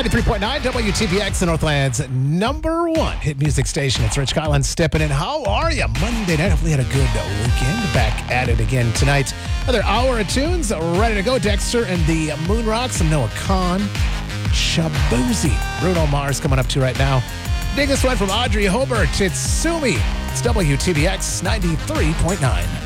93.9 WTPX, the Northland's #1 hit music station. It's Rich Collins stepping in. How are you? Monday night. Hopefully you had a good weekend. Back at it again tonight. Another hour of tunes ready to go. Dexter and the Moon Rocks, some Noah Khan, Shabuzi. Bruno Mars coming up to right now. Dig this one from Audrey Hobart. It's Sumi. It's WTPX 93.9.